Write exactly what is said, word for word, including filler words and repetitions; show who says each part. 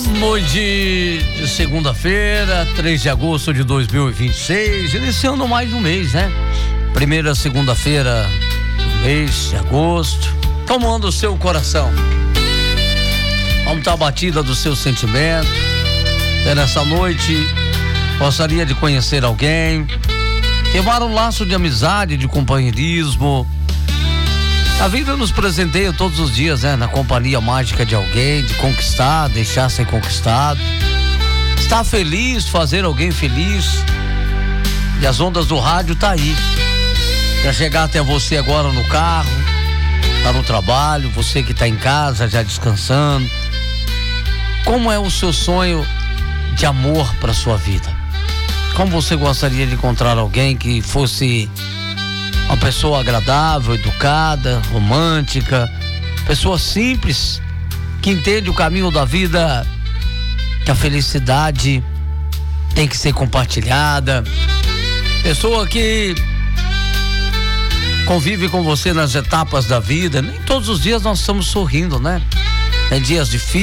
Speaker 1: Noite de segunda-feira, três de agosto de dois mil e vinte e seis, iniciando mais um mês, né? Primeira segunda-feira do mês de agosto, tomando o seu coração. Vamos estar a batida do seu sentimento. E nessa noite, gostaria de conhecer alguém, queimar um laço de amizade, de companheirismo. A vida nos presenteia todos os dias, né? Na companhia mágica de alguém, de conquistar, deixar ser conquistado. Estar feliz, fazer alguém feliz. E as ondas do rádio tá aí. Pra chegar até você agora no carro, tá no trabalho, você que tá em casa já descansando. Como é o seu sonho de amor para sua vida? Como você gostaria de encontrar alguém que fosse uma pessoa agradável, educada, romântica, pessoa simples, que entende o caminho da vida, que a felicidade tem que ser compartilhada, pessoa que convive com você nas etapas da vida. Nem todos os dias nós estamos sorrindo, né? Tem dias difíceis.